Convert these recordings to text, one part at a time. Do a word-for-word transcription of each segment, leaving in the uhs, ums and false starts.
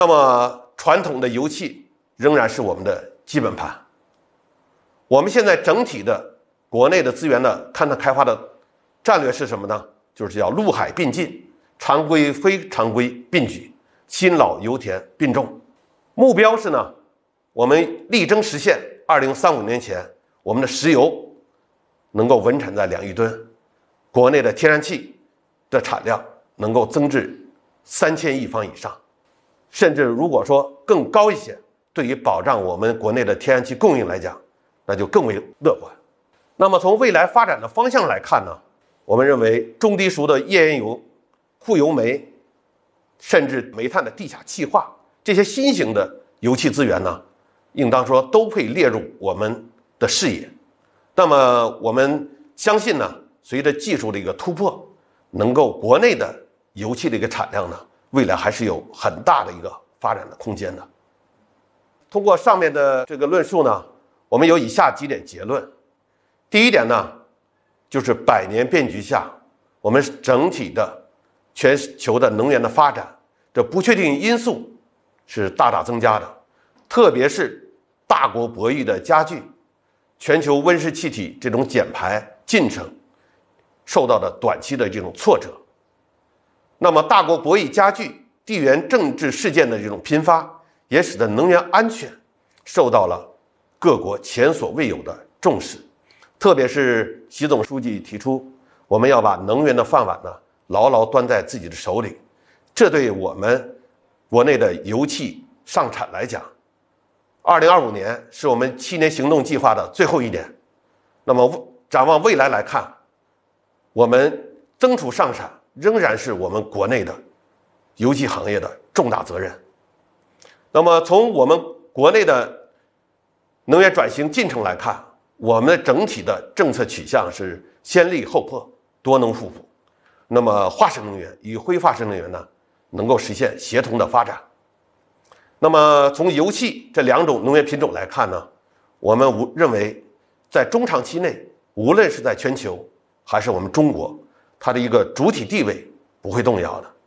那么传统的油气仍然是我们的基本盘。我们现在整体的国内的资源的勘探开发的战略是什么呢？就是叫陆海并进，常规非常规并举，新老油田并种。目标是呢，我们力争实现二零三五年前我们的石油能够稳产在两亿吨，国内的天然气的产量能够增至三千亿方以上，甚至如果说更高一些，对于保障我们国内的天然气供应来讲，那就更为乐观。那么从未来发展的方向来看呢，我们认为中低熟的页岩油、护油煤，甚至煤炭的地下气化，这些新型的油气资源呢，应当说都会列入我们的视野。那么我们相信呢，随着技术的一个突破，能够国内的油气的一个产量呢，未来还是有很大的一个发展的空间的。通过上面的这个论述呢，我们有以下几点结论。第一点呢，就是百年变局下，我们整体的全球的能源的发展，这不确定因素是大大增加的，特别是大国博弈的加剧，全球温室气体这种减排进程受到的短期的这种挫折。那么大国博弈加剧，地缘政治事件的这种频发，也使得能源安全受到了各国前所未有的重视。特别是习总书记提出，我们要把能源的饭碗呢牢牢端在自己的手里，这对我们国内的油气上产来讲，二零二五年是我们七年行动计划的最后一年。那么展望未来来看，我们增储上产仍然是我们国内的油气行业的重大责任。那么从我们国内的能源转型进程来看，我们的整体的政策取向是先立后破，多能互补。那么化石能源与非化石能源呢，能够实现协同的发展。那么从油气这两种能源品种来看呢，我们认为在中长期内，无论是在全球还是我们中国，它的一个主体地位不会动摇的。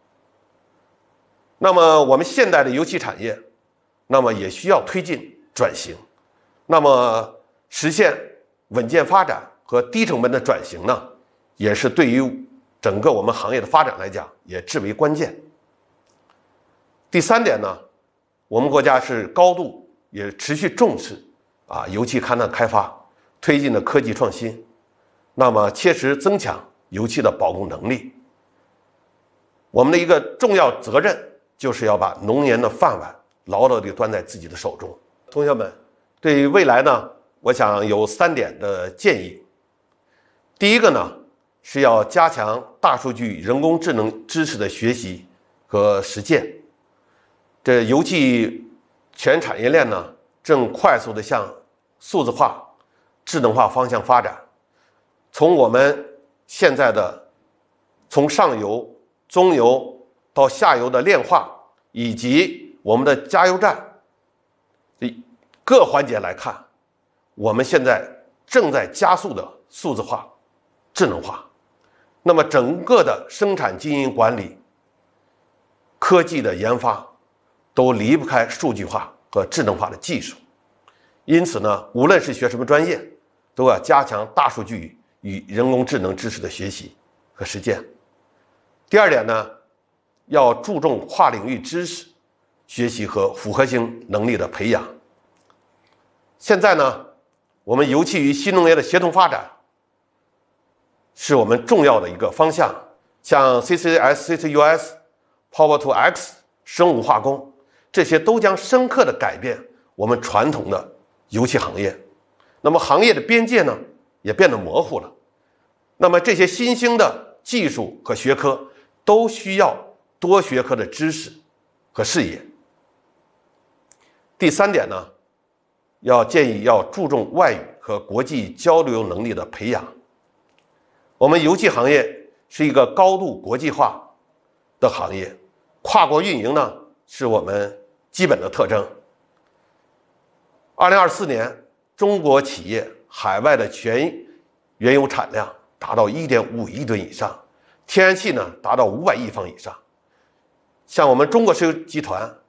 那么我们现代的油气产业，那么也需要推进转型，那么实现稳健发展和低成本的转型呢，也是对于整个我们行业的发展来讲也至为关键。第三点呢，我们国家是高度也持续重视啊油气勘探开发，推进的科技创新，那么切实增强油气的保供能力。我们的一个重要责任就是要把能源的饭碗牢牢地端在自己的手中。同学们，对于未来呢，我想有三点的建议。第一个呢，是要加强大数据、人工智能知识的学习和实践。这油气全产业链呢，正快速地向数字化、智能化方向发展。从我们现在的从上游、中游到下游的炼化，以及我们的加油站各环节来看，我们现在正在加速的数字化、智能化。那么整个的生产经营管理、科技的研发都离不开数据化和智能化的技术。因此呢，无论是学什么专业，都要加强大数据与人工智能知识的学习和实践。第二点呢，要注重跨领域知识学习和复合型能力的培养。现在呢，我们油气与新农业的协同发展是我们重要的一个方向，像 C C S、C C U S、Power to X、生物化工，这些都将深刻地改变我们传统的油气行业。那么行业的边界呢，也变得模糊了。那么这些新兴的技术和学科都需要多学科的知识和视野。第三点呢，要建议要注重外语和国际交流能力的培养。我们油气行业是一个高度国际化的行业，跨国运营呢是我们基本的特征。二零二四年，中国企业海外的全原油产量达到 一点五亿吨以上，天然气呢达到五百亿方以上。像我们中国石油集团